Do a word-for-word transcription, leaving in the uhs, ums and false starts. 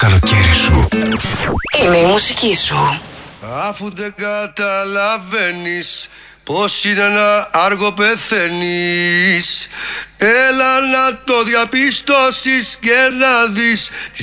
καλοκαίρι σου. Είναι η μουσική σου. Αφού δεν καταλαβαίνεις πως είναι να άργο πεθαίνεις, έλα να το διαπιστώσεις και να δεις